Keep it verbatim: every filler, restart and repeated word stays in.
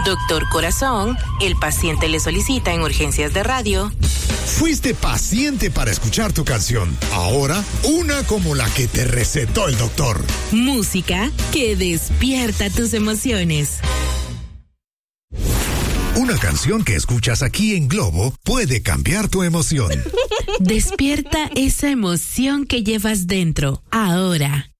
Doctor Corazón, el paciente le solicita en urgencias de radio. Fuiste paciente para escuchar tu canción. Ahora, una como la que te recetó el doctor. Música que despierta tus emociones. Una canción que escuchas aquí en Globo puede cambiar tu emoción. Despierta esa emoción que llevas dentro, ahora.